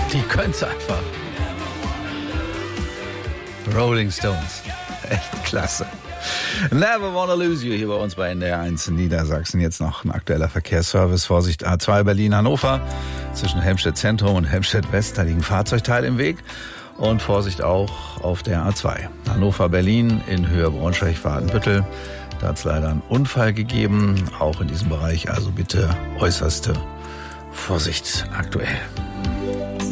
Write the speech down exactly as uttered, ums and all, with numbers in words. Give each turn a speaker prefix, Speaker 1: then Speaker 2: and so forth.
Speaker 1: Die können's einfach. Rolling Stones. Echt klasse. Never Wanna Lose You hier bei uns bei N D R eins in Niedersachsen. Jetzt noch ein aktueller Verkehrsservice. Vorsicht, A zwei Berlin-Hannover. Zwischen Helmstedt Zentrum und Helmstedt West, da liegen Fahrzeugteile im Weg. Und Vorsicht auch auf der A zwei. Hannover-Berlin in Höhe Braunschweig-Wadenbüttel. Da hat es leider einen Unfall gegeben. Auch in diesem Bereich also bitte äußerste Vorsicht aktuell.